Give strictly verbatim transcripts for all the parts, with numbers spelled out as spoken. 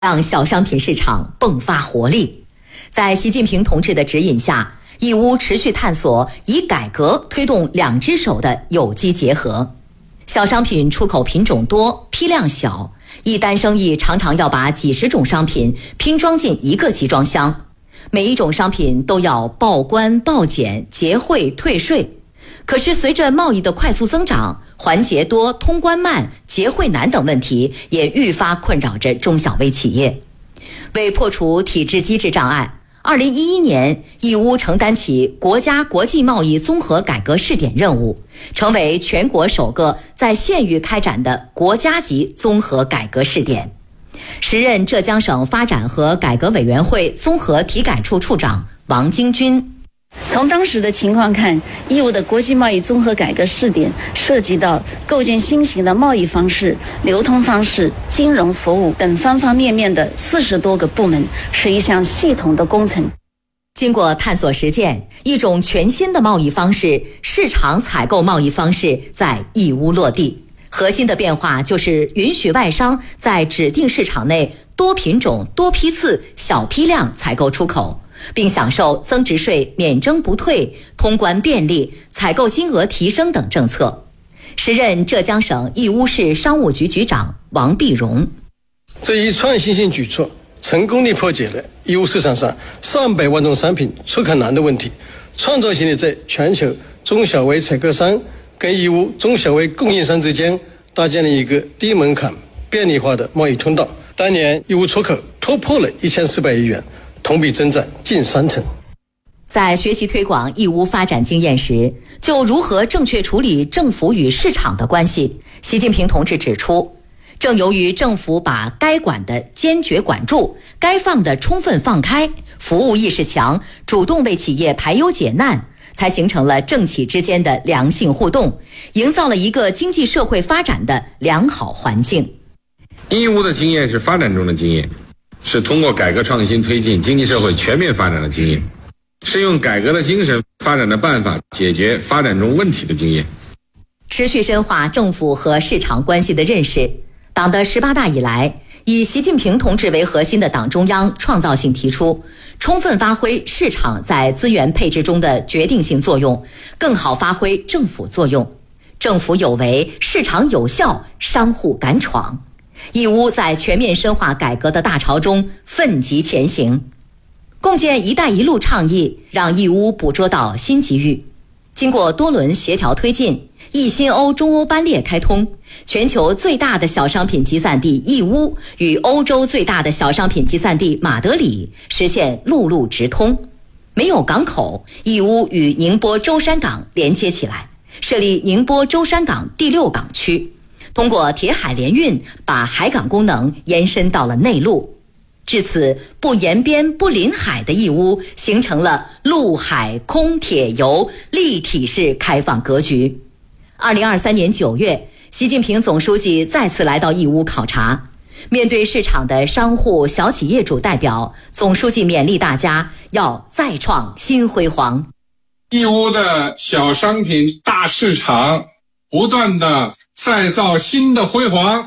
让小商品市场迸发活力。在习近平同志的指引下，义乌持续探索以改革推动两只手的有机结合。小商品出口品种多，批量小，一单生意常常要把几十种商品拼装进一个集装箱，每一种商品都要报关、报检、结汇、退税。可是随着贸易的快速增长，环节多、通关慢、结汇难等问题也愈发困扰着中小微企业。为破除体制机制障碍，二零一一年，义乌承担起国家国际贸易综合改革试点任务，成为全国首个在县域开展的国家级综合改革试点。时任浙江省发展和改革委员会综合体改处处长王京军。 从当时的情况看，义乌的国际贸易综合改革试点涉及到构建新型的贸易方式、流通方式、金融服务等方方面面的四十多个部门，是一项系统的工程。 经过探索实践，一种全新的贸易方式——市场采购贸易方式在义乌落地。核心的变化就是允许外商在指定市场内多品种、多批次、小批量采购出口，并享受增值税免征不退、通关便利、采购金额提升等政策。时任浙江省义乌市商务局局长王碧荣。 这一创新性举措成功地破解了义乌市场上上百万种商品出口难的问题，创造性地在全球中小微采购商跟义乌中小微供应商之间搭建了一个低门槛、便利化的贸易通道。当年义乌出口突破了一千四百亿元，同比增长近三成。 在学习推广义乌发展经验时，就如何正确处理政府与市场的关系，习近平同志指出，正由于政府把该管的坚决管住，该放的充分放开，服务意识强，主动为企业排忧解难，才形成了政企之间的良性互动，营造了一个经济社会发展的良好环境。 义乌的经验是发展中的经验，是通过改革创新推进经济社会全面发展的经验，是用改革的精神、发展的办法解决发展中问题的经验。 持续深化政府和市场关系的认识。党的十八大以来，以习近平同志为核心的党中央创造性提出，充分发挥市场在资源配置中的决定性作用，更好发挥政府作用。政府有为，市场有效，商户敢闯。义乌在全面深化改革的大潮中奋楫前行，共建“一带一路”倡议，让义乌捕捉到新机遇。经过多轮协调推进，义新欧中欧班列开通，全球最大的小商品集散地义乌与欧洲最大的小商品集散地马德里实现陆路直通。没有港口，义乌与宁波舟山港连接起来，设立宁波舟山港第六港区。通过铁海联运，把海港功能延伸到了内陆。至此，不沿边不临海的义乌形成了陆海空铁邮立体式开放格局。二零二三年九月，习近平总书记再次来到义乌考察，面对市场的商户、小企业主代表，总书记勉励大家要再创新辉煌。 义乌的小商品大市场不断的再造新的辉煌。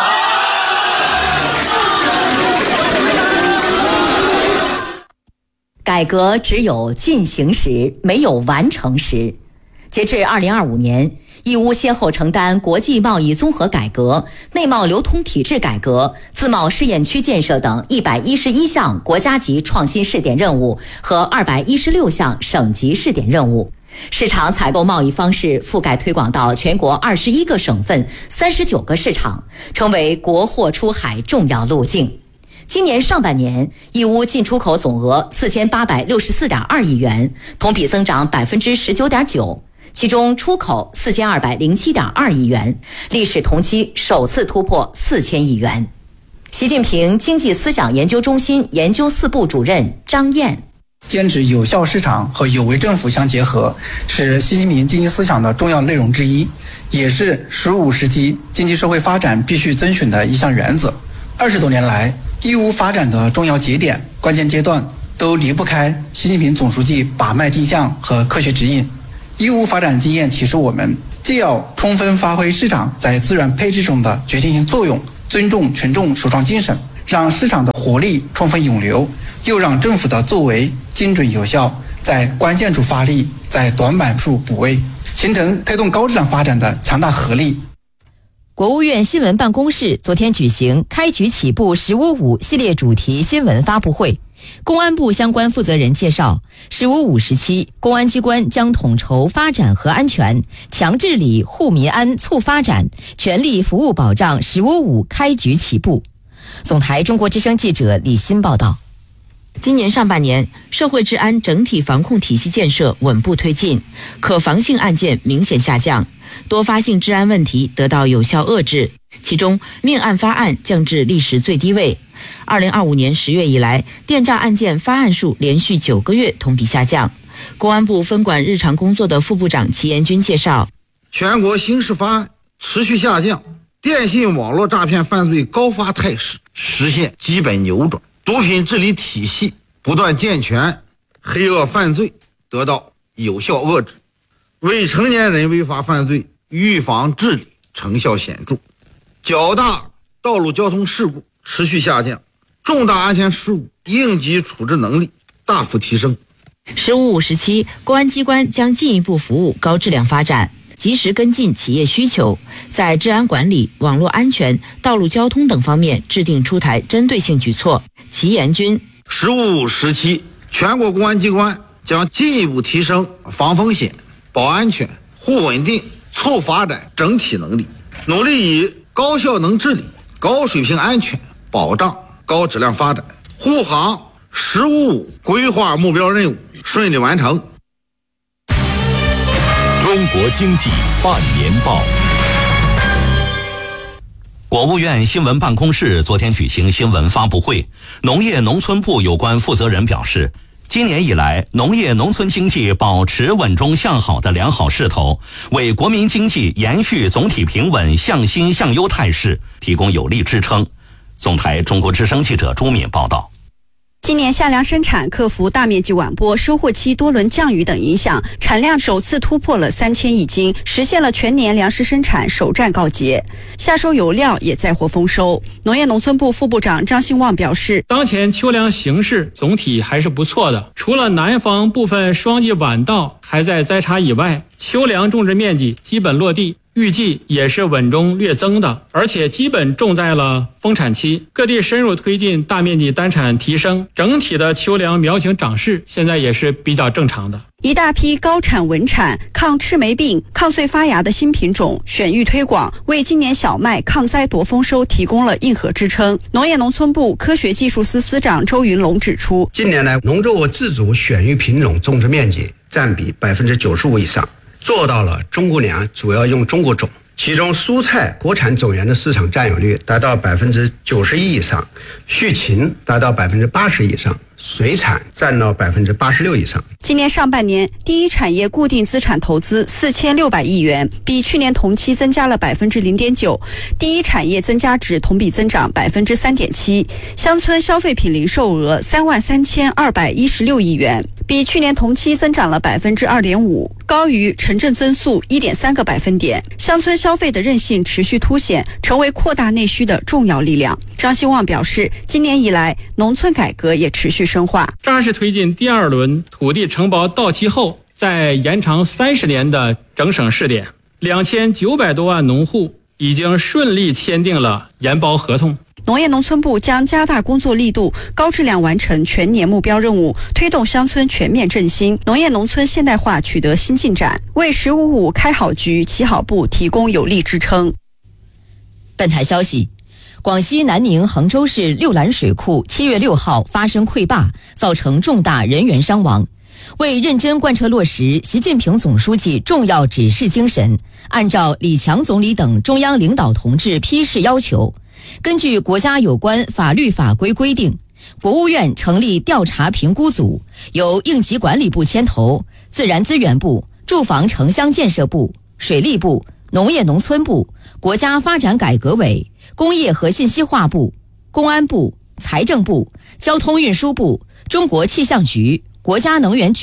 改革只有进行时，没有完成时。截至二零二五年，义乌先后承担国际贸易综合改革、内贸流通体制改革、自贸试验区建设等一百一十一项国家级创新试点任务和二百一十六项省级试点任务。市场采购贸易方式覆盖推广到全国二十一个省份、三十九个市场，成为国货出海重要路径。今年上半年，义乌进出口总额四千八百六十四点二亿元，同比增长百分之十九点九。其中出口四千二百零七点二亿元，历史同期首次突破四千亿元。习近平经济思想研究中心研究四部主任张燕。 坚持有效市场和有为政府相结合，是习近平经济思想的重要内容之一，也是“十五”时期经济社会发展必须遵循的一项原则。二十多年来，义乌发展的重要节点、关键阶段都离不开习近平总书记把脉定向和科学指引。义乌发展经验启示我们，既要充分发挥市场在资源配置中的决定性作用，尊重群众首创精神， 让市场的活力充分涌流，又让政府的作为精准有效，在关键处发力，在短板处补位，形成推动高质量发展的强大合力。 国务院新闻办公室昨天举行开局起步十五五系列主题新闻发布会。公安部相关负责人介绍，十五五时期，公安机关将统筹发展和安全，强治理、护民安、促发展，全力服务保障十五五开局起步。总台中国之声记者李欣报道。 今年上半年，社会治安整体防控体系建设稳步推进，可防性案件明显下降，多发性治安问题得到有效遏制，其中命案发案降至历史最低位。二零二五年十月以来，电诈案件发案数连续九个月同比下降。公安部分管日常工作的副部长齐延军介绍， 全国刑事发案持续下降，电信网络诈骗犯罪高发态势实现基本扭转，毒品治理体系不断健全，黑恶犯罪得到有效遏制，未成年人违法犯罪预防治理成效显著，较大道路交通事故持续下降，重大安全事故应急处置能力大幅提升。 十五五时期，公安机关将进一步服务高质量发展，及时跟进企业需求，在治安管理、网络安全、道路交通等方面制定出台针对性举措。齐延军， 十五五时期，全国公安机关将进一步提升防风险、保安全、护稳定、促发展整体能力，努力以高效能治理、高水平安全保障高质量发展，护航十五五规划目标任务顺利完成。 中国经济半年报。国务院新闻办公室昨天举行新闻发布会，农业农村部有关负责人表示，今年以来，农业农村经济保持稳中向好的良好势头，为国民经济延续总体平稳向新向优态势提供有力支撑。总台中国之声记者朱敏报道。 今年夏粮生产克服大面积晚播、收获期多轮降雨等影响，产量首次突破了三千亿斤，实现了全年粮食生产首战告捷。夏收有料也再获丰收。农业农村部副部长张兴旺表示， 当前秋粮形势总体还是不错的，除了南方部分霜季晚到还在栽插以外，秋粮种植面积基本落地，预计也是稳中略增的，而且基本种在了丰产期。各地深入推进大面积单产提升，整体的秋粮苗情长势现在也是比较正常的。 一大批高产稳产、抗赤霉病、抗穗发芽的新品种选育推广，为今年小麦抗灾夺丰收提供了硬核支撑。农业农村部科学技术司司长周云龙指出， 近年来农作物自主选育品种种植面积占比百分之九十五以上，做到了中国粮主要用中国种，其中蔬菜国产种源的市场占有率达到百分之九十一以上，畜禽达到百分之八十以上，水产占到百分之八十六以上。 今年上半年，第一产业固定资产投资四千六百亿元，比去年同期增加了百分之零点九，第一产业增加值同比增长百分之三点七。乡村消费品零售额三万三千二百一十六亿元，比去年同期增长了百分之二点五，高于城镇增速一点三个百分点。乡村消费的韧性持续凸显，成为扩大内需的重要力量。张兴旺表示，今年以来，农村改革也持续深化， 扎实推进第二轮土地承包到期后再延长三十年的整省试点，两千九百多万农户已经顺利签订了延包合同。 农业农村部将加大工作力度，高质量完成全年目标任务，推动乡村全面振兴，农业农村现代化取得新进展，为十五五开好局、起好步提供有力支撑。 本台消息，广西南宁衡州市六兰水库七月六号发生溃坝，造成重大人员伤亡。为认真贯彻落实习近平总书记重要指示精神，按照李强总理等中央领导同志批示要求，根据国家有关法律法规规定，国务院成立调查评估组，由应急管理部牵头，自然资源部、住房城乡建设部、水利部、农业农村部、国家发展改革委、工业和信息化部、公安部、财政部、交通运输部、中国气象局、国家能源局、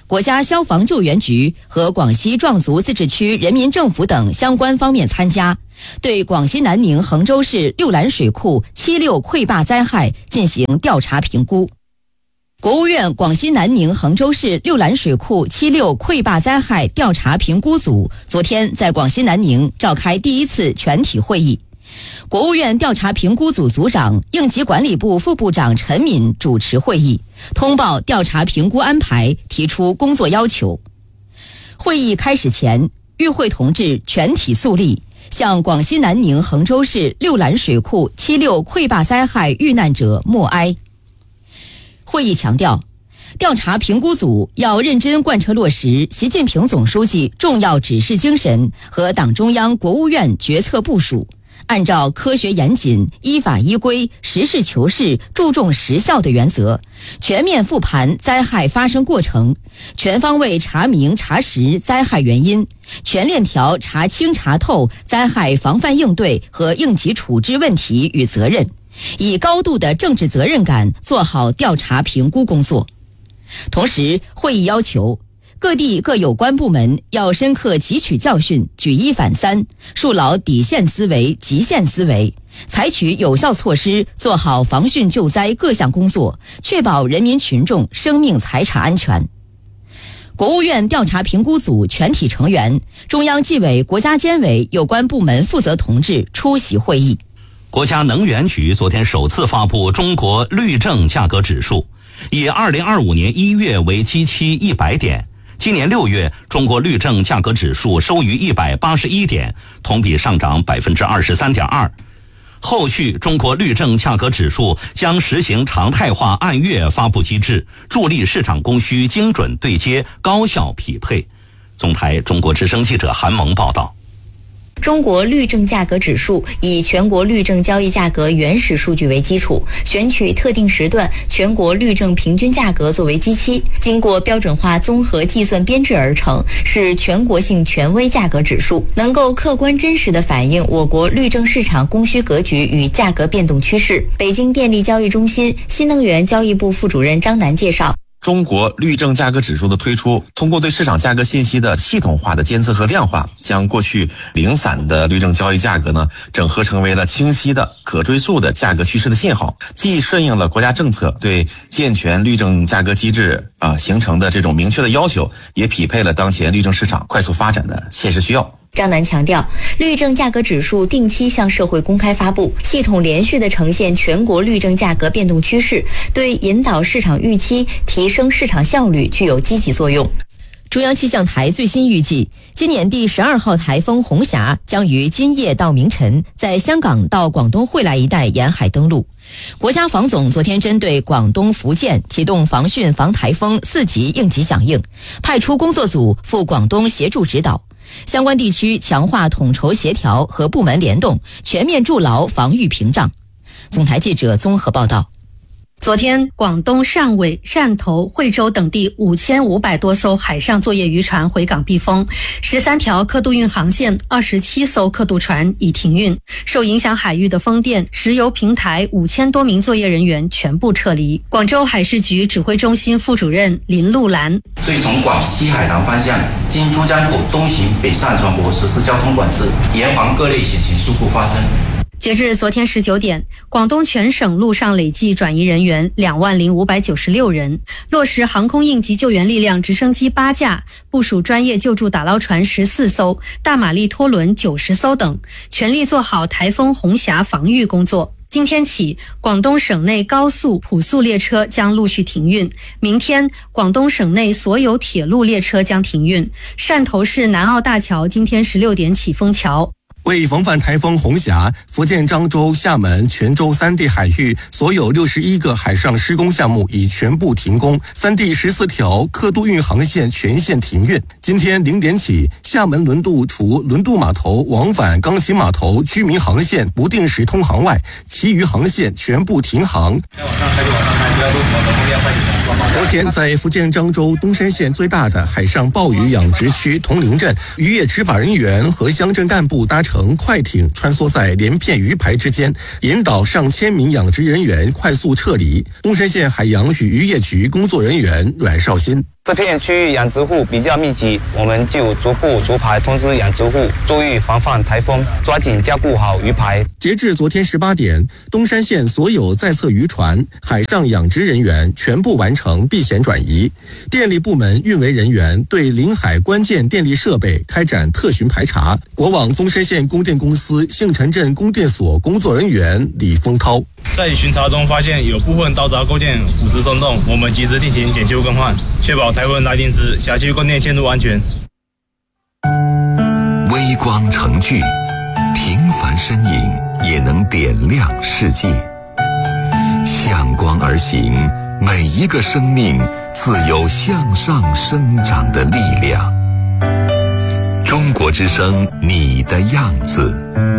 国家消防救援局和广西壮族自治区人民政府等相关方面参加，对广西南宁衡州市六兰水库七六溃坝灾害进行调查评估。国务院广西南宁衡州市六兰水库七六溃坝灾害调查评估组昨天在广西南宁召开第一次全体会议。国务院调查评估组组长、应急管理部副部长陈敏主持会议，通报调查评估安排，提出工作要求。会议开始前，与会同志全体肃立，向广西南宁衡州市六兰水库七六溃坝灾害遇难者默哀。会议强调，调查评估组要认真贯彻落实习近平总书记重要指示精神和党中央、国务院决策部署，按照科学严谨、依法依规、实事求是、注重实效的原则，全面复盘灾害发生过程，全方位查明查实灾害原因，全链条查清查透灾害防范应对和应急处置问题与责任，以高度的政治责任感做好调查评估工作。同时，会议要求各地各有关部门要深刻汲取教训，举一反三，树牢底线思维、极限思维，采取有效措施，做好防汛救灾各项工作，确保人民群众生命财产安全。国务院调查评估组全体成员、中央纪委国家监委有关部门负责同志出席会议。 国家能源局昨天首次发布中国绿证价格指数，以二零二五年一月为基期一百点。今年六月，中国绿证价格指数收于一百八十一点，同比上涨百分之二十三点二。后续，中国绿证价格指数将实行常态化按月发布机制，助力市场供需精准对接、高效匹配。总台中国之声记者韩萌报道。 中国绿证价格指数以全国绿证交易价格原始数据为基础，选取特定时段全国绿证平均价格作为基期，经过标准化综合计算编制而成，是全国性权威价格指数，能够客观真实地反映我国绿证市场供需格局与价格变动趋势。北京电力交易中心新能源交易部副主任张楠介绍， 中国绿证价格指数的推出，通过对市场价格信息的系统化的监测和量化，将过去零散的绿证交易价格呢，整合成为了清晰的、可追溯的价格趋势的信号，既顺应了国家政策对健全绿证价格机制啊形成的这种明确的要求，也匹配了当前绿证市场快速发展的现实需要。 张楠强调，绿证价格指数定期向社会公开发布，系统连续地呈现全国绿证价格变动趋势，对引导市场预期、提升市场效率具有积极作用。 中央气象台最新预计，今年第十二号台风红霞将于今夜到明晨在香港到广东惠来一带沿海登陆。国家防总昨天针对广东、福建启动防汛防台风四级应急响应，派出工作组赴广东协助指导，相关地区强化统筹协调和部门联动，全面筑牢防御屏障。总台记者综合报道。 昨天，广东汕尾、汕头、惠州等地五千五百多艘海上作业渔船回港避风，十三条客渡运航线、二十七艘客渡船已停运。受影响海域的风电、石油平台五千多名作业人员全部撤离。广州海事局指挥中心副主任林路兰： 对从广西海南方向经珠江口东行北上船舶实施交通管制，严防各类险情事故发生。 截至昨天十九点，广东全省陆上累计转移人员两万零五百九十六人，落实航空应急救援力量直升机八架，部署专业救助打捞船十四艘、大马力拖轮九十艘等，全力做好台风红霞防御工作。今天起，广东省内高速、普速列车将陆续停运。明天，广东省内所有铁路列车将停运。汕头市南澳大桥今天十六点起封桥。 为防范台风红霞，福建漳州、厦门、泉州三地海域所有六十一个海上施工项目已全部停工，三地十四条客渡运航线全线停运。今天零点起，厦门轮渡除轮渡码头往返钢琴码头居民航线不定时通航外，其余航线全部停航。昨天，在福建漳州东山县最大的海上鲍鱼养殖区铜陵镇，渔业执法人员和乡镇干部搭乘快艇穿梭在连片鱼排之间，引导上千名养殖人员快速撤离。东山县海洋与渔业局工作人员阮绍新： 这片区域养殖户比较密集，我们就逐步逐排通知养殖户注意防范台风，抓紧加固好鱼排。 截至昨天十八点，东山县所有在册渔船、海上养殖人员全部完成避险转移，电力部门运维人员对临海关键电力设备开展特巡排查。国网东山县供电公司杏城镇供电所工作人员李丰涛在巡查中发现有部分道闸构件腐蚀松动，我们及时进行检修更换，确保台风来临时辖区供电线路安全。 微光成炬，平凡身影也能点亮世界。向光而行，每一个生命自有向上生长的力量。中国之声，你的样子。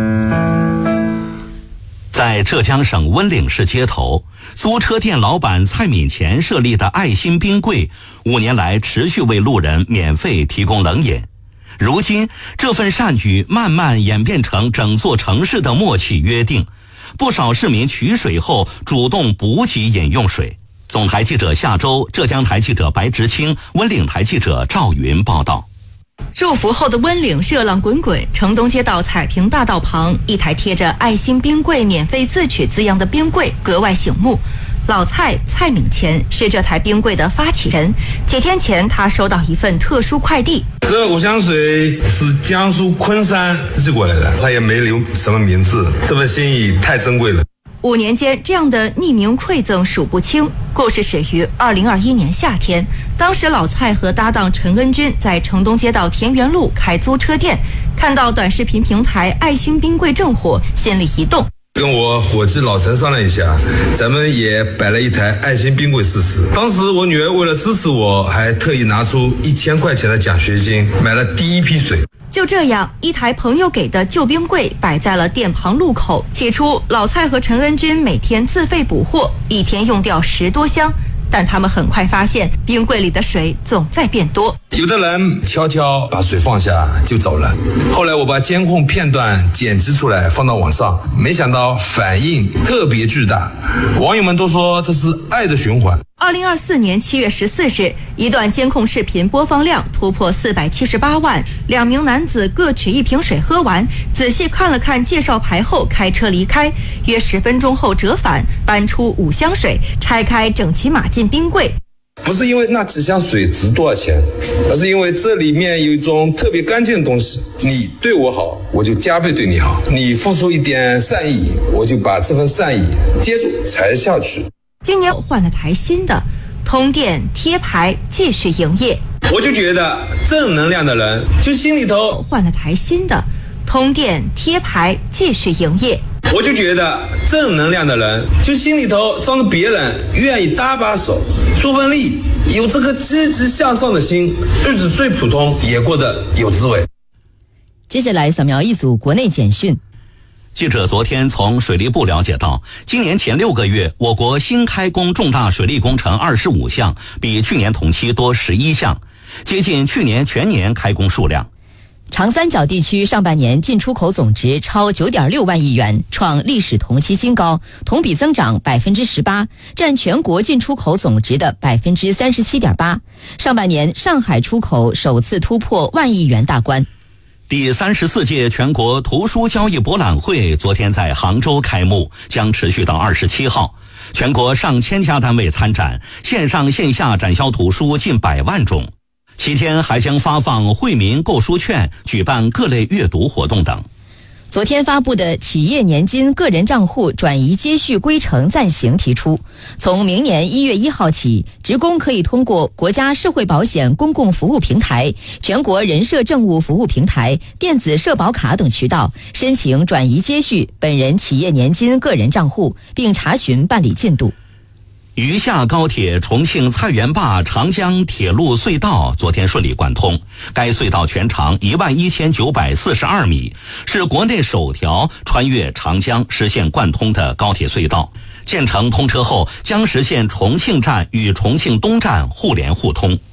在浙江省温岭市街头，租车店老板蔡敏前设立的爱心冰柜，五年来持续为路人免费提供冷饮。如今，这份善举慢慢演变成整座城市的默契约定，不少市民取水后主动补给饮用水。总台记者夏周，浙江台记者白直清，温岭台记者赵云报道。 入伏后的温岭热浪滚滚，城东街道彩屏大道旁，一台贴着爱心冰柜免费自取字样的冰柜格外醒目。老蔡蔡敏前是这台冰柜的发起人。几天前，他收到一份特殊快递。 这五箱水是江苏昆山寄过来的，他也没留什么名字，这份心意太珍贵了。 五年间，这样的匿名馈赠数不清。故事始于二零二一年夏天，当时老蔡和搭档陈恩军在城东街道田园路开租车店，看到短视频平台爱心冰柜正火，心里一动。 跟我伙计老陈商量一下，咱们也摆了一台爱心冰柜试试。当时我女儿为了支持我，还特意拿出一千块钱的奖学金，买了第一批水。 就这样，一台朋友给的旧冰柜摆在了店旁路口。起初，老蔡和陈恩军每天自费补货，一天用掉十多箱。但他们很快发现，冰柜里的水总在变多。 有的人悄悄把水放下就走了。后来我把监控片段剪辑出来放到网上，没想到反应特别巨大，网友们都说这是爱的循环。 二零二四年七月十四日，一段监控视频播放量突破四百七十八万。两名男子各取一瓶水喝完，仔细看了看介绍牌后开车离开。约十分钟后折返，搬出五箱水，拆开整齐码进冰柜。 不是因为那几箱水值多少钱，而是因为这里面有一种特别干净的东西。你对我好，我就加倍对你好；你付出一点善意，我就把这份善意接住才下去。 今年换了台新的，通电贴牌继续营业。 我就觉得正能量的人，就心里头换了台新的，通电贴牌继续营业。 我就觉得正能量的人，就心里头装着别人愿意搭把手，出份力，有这颗积极向上的心，日子最普通也过得有滋味。 接下来扫描一组国内简讯。 记者昨天从水利部了解到，今年前六个月，我国新开工重大水利工程二十五项，比去年同期多十一项，接近去年全年开工数量。 长三角地区上半年进出口总值超 九点六万亿元，创历史同期新高，同比增长 百分之十八， 占全国进出口总值的 百分之三十七点八。 上半年上海出口首次突破万亿元大关。 第三十四届全国图书交易博览会昨天在杭州开幕，将持续到二十七号。全国上千家单位参展，线上线下展销图书近百万种。期间还将发放惠民购书券，举办各类阅读活动等。 昨天发布的企业年金个人账户转移接续规程暂行提出，从明年一月一号起，职工可以通过国家社会保险公共服务平台、全国人社政务服务平台、电子社保卡等渠道申请转移接续本人企业年金个人账户，并查询办理进度。 余下高铁重庆菜园坝长江铁路隧道昨天顺利贯通，该隧道全长一万一千九百四十二米，是国内首条穿越长江实现贯通的高铁隧道。建成通车后，将实现重庆站与重庆东站互联互通。您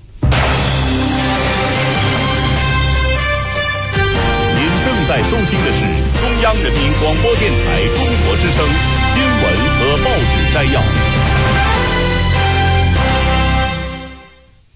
正在收听的是中央人民广播电台中国之声新闻和报纸摘要。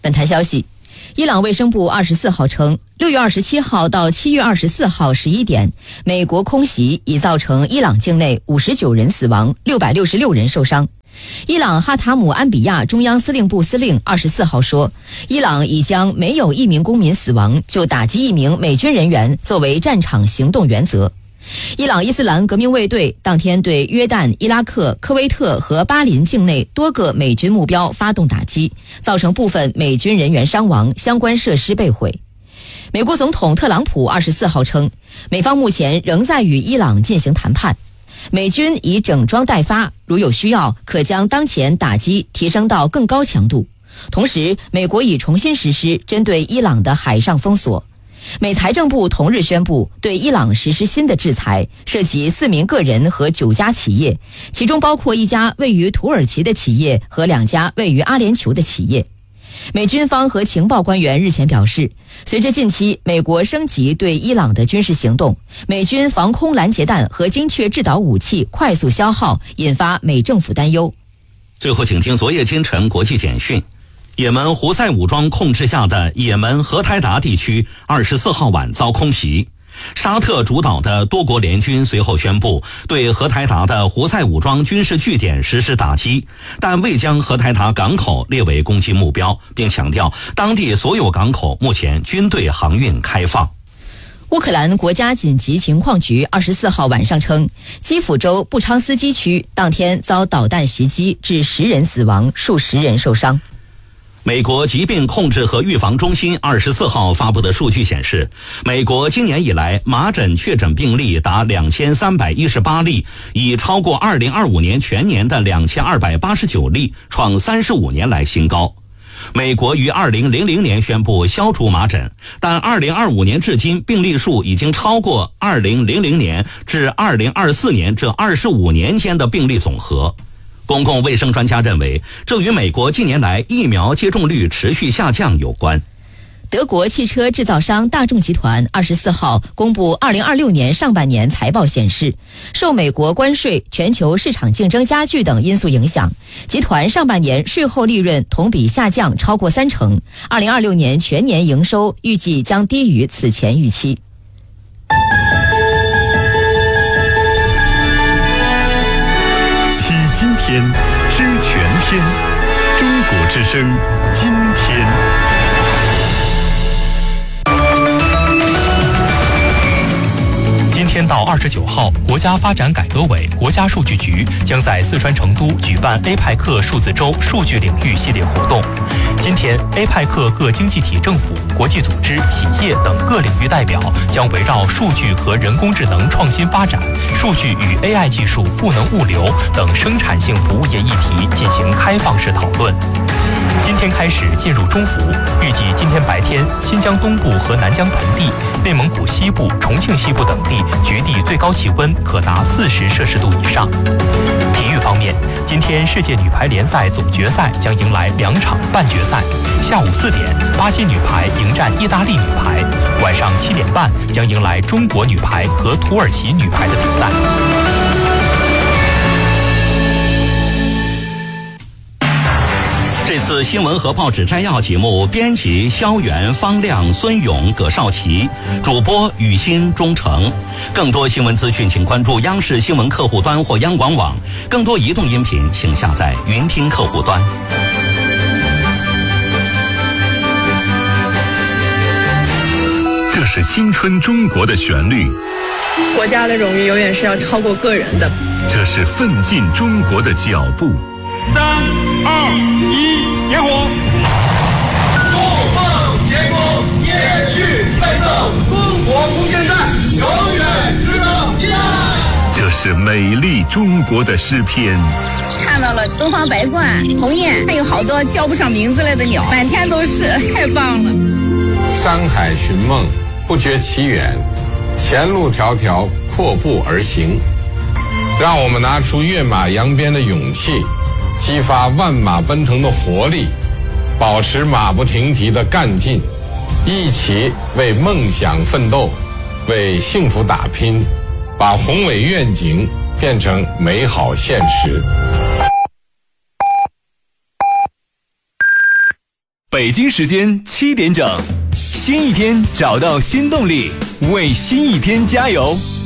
本台消息，伊朗卫生部二十四号称，六月二十七号到七月二十四号十一点，美国空袭已造成伊朗境内五十九人死亡，六百六十六人受伤。伊朗哈塔姆安比亚中央司令部司令二十四号说，伊朗已将没有一名公民死亡就打击一名美军人员作为战场行动原则。伊朗伊斯兰革命卫队当天对约旦、伊拉克、科威特和巴林境内多个美军目标发动打击，造成部分美军人员伤亡，相关设施被毁。美国总统特朗普二十四号称，美方目前仍在与伊朗进行谈判，美军已整装待发，如有需要，可将当前打击提升到更高强度。同时，美国已重新实施针对伊朗的海上封锁。美财政部同日宣布对伊朗实施新的制裁，涉及四名个人和九家企业，其中包括一家位于土耳其的企业和两家位于阿联酋的企业。美军方和情报官员日前表示，随着近期美国升级对伊朗的军事行动，美军防空拦截弹和精确制导武器快速消耗，引发美政府担忧。 最后请听昨夜今晨国际简讯。也门胡塞武装控制下的也门荷台达地区二十四号晚遭空袭，沙特主导的多国联军随后宣布对荷台达的胡塞武装军事据点实施打击，但未将荷台达港口列为攻击目标，并强调当地所有港口目前均对航运开放。 乌克兰国家紧急情况局二十四号晚上称，基辅州布昌斯基区当天遭导弹袭击，致十人死亡，数十人受伤。 美国疾病控制和预防中心二十四号发布的数据显示，美国今年以来麻疹确诊病例达两千三百一十八例，已超过二零二五年全年的两千二百八十九例，创三十五年来新高。美国于二零零零年宣布消除麻疹，但二零二五年至今病例数已经超过二零零零年至二零二四年这二十五年间的病例总和。公共卫生专家认为，这与美国近年来疫苗接种率持续下降有关。 德国汽车制造商大众集团二十四号公布二零二六年上半年财报显示，受美国关税、全球市场竞争加剧等因素影响，集团上半年税后利润同比下降超过三成。二零二六年全年营收预计将低于此前预期。 今天知全天，中国之声今天。 今天到二十九号，国家发展改革委、国家数据局将在四川成都举办 A 派克数字周数据领域系列活动。今天 ，A 派克各经济体政府、国际组织、企业等各领域代表将围绕数据和人工智能创新发展、数据与 A I 技术赋能物流等生产性服务业议题进行开放式讨论。今天开始进入中伏，预计今天白天新疆东部和南疆盆地、内蒙古西部、重庆西部等地局地最高气温可达四十摄氏度以上。体育方面，今天世界女排联赛总决赛将迎来两场半决赛。下午四点，巴西女排迎战意大利女排；晚上七点半将迎来中国女排和土耳其女排的比赛。 这次新闻和报纸摘要节目，编辑肖元、方亮、孙勇、葛少奇，主播雨欣、钟诚。更多新闻资讯，请关注央视新闻客户端或央广网。更多移动音频，请下载云听客户端。 这是青春中国的旋律， 国家的荣誉永远是要超过个人的。 这是奋进中国的脚步。 三二一，点火！不梦天空，延续奋斗，中国空间站永远值得依赖。 这是美丽中国的诗篇。 看到了东方白鹳、鸿雁，还有好多叫不上名字来的鸟，满天都是，太棒了。 山海寻梦，不觉其远，前路迢迢，阔步而行。让我们拿出跃马扬鞭的勇气，激发万马奔腾的活力，保持马不停蹄的干劲，一起为梦想奋斗，为幸福打拼，把宏伟愿景变成美好现实。 北京时间七点整，新一天找到新动力，为新一天加油。